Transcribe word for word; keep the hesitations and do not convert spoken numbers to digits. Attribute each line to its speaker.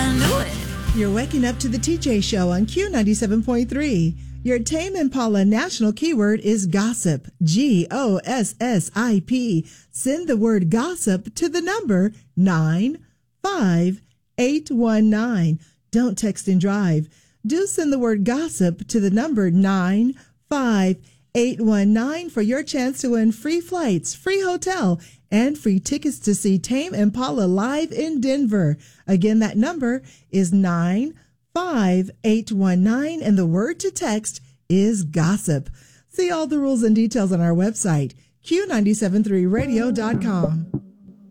Speaker 1: knew it.
Speaker 2: You're waking up to the T J Show on Q ninety-seven point three. Your Tame Impala national keyword is gossip. G O S S I P. Send the word gossip to the number nine five eight one nine. Don't text and drive. Do send the word gossip to the number nine five eight one nine for your chance to win free flights, free hotel, and free tickets to see Tame Impala live in Denver. Again, that number is nine five eight one nine, and the word to text is gossip. See all the rules and details on our website, Q nine seven three radio dot com.